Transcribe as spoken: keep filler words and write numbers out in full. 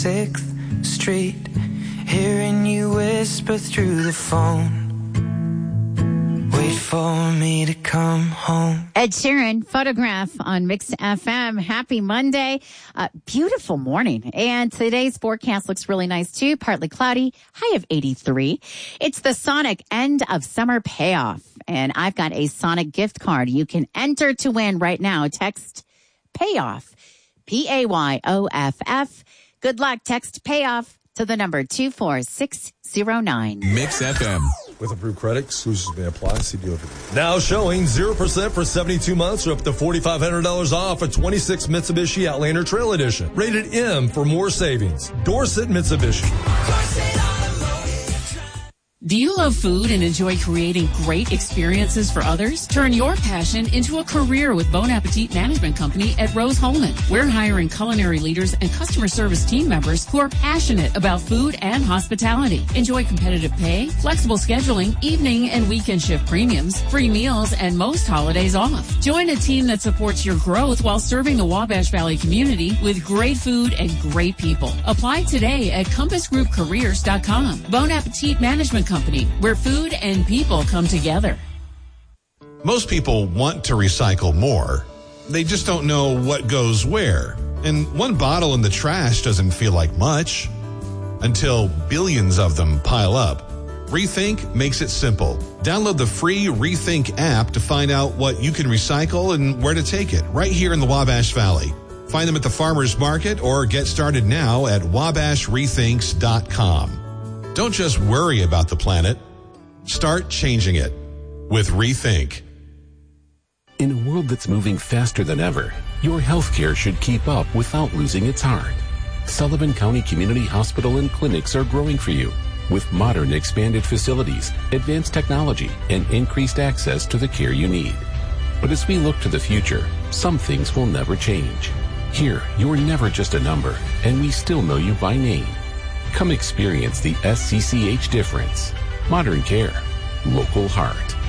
sixth Street, hearing you whisper through the phone. Wait for me to come home. Ed Sheeran, Photograph on Mix F M. Happy Monday. Uh, beautiful morning. And today's forecast looks really nice too. Partly cloudy, high of eighty-three. It's the Sonic end of summer payoff. And I've got a Sonic gift card you can enter to win right now. Text payoff, P A Y O F F. Good luck. Text payoff to the number two four six zero nine. Mix F M. With approved credit, exclusions may apply. See dealer. Now showing zero percent for seventy-two months or up to four thousand five hundred dollars off a twenty-six Mitsubishi Outlander Trail Edition. Rated M for more savings. Dorset Mitsubishi. Do you love food and enjoy creating great experiences for others? Turn your passion into a career with Bon Appetit Management Company at Rose-Hulman. We're hiring culinary leaders and customer service team members who are passionate about food and hospitality. Enjoy competitive pay, flexible scheduling, evening and weekend shift premiums, free meals, and most holidays off. Join a team that supports your growth while serving the Wabash Valley community with great food and great people. Apply today at compass group careers dot com. Bon Appetit Management Company, where food and people come together. Most people want to recycle more. They just don't know what goes where. And one bottle in the trash doesn't feel like much until billions of them pile up. Rethink makes it simple. Download the free Rethink app to find out what you can recycle and where to take it right here in the Wabash Valley. Find them at the farmers market or get started now at wabash rethinks dot com. Don't just worry about the planet. Start changing it with Rethink. In a world that's moving faster than ever, your healthcare should keep up without losing its heart. Sullivan County Community Hospital and clinics are growing for you with modern expanded facilities, advanced technology, and increased access to the care you need. But as we look to the future, some things will never change. Here, you're never just a number, and we still know you by name. Come experience the S C C H difference. Modern care. Local heart.